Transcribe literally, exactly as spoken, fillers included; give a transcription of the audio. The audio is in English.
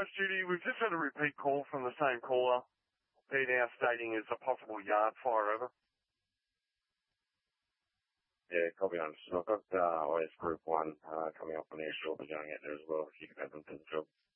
Hi, Judy. We've just had a repeat call from the same caller. They're now stating it's a possible yard fire over. Yeah, copy on. So I've got uh, O S Group one uh, coming up on the airstrip. We're going out there as well if you can have them to the job.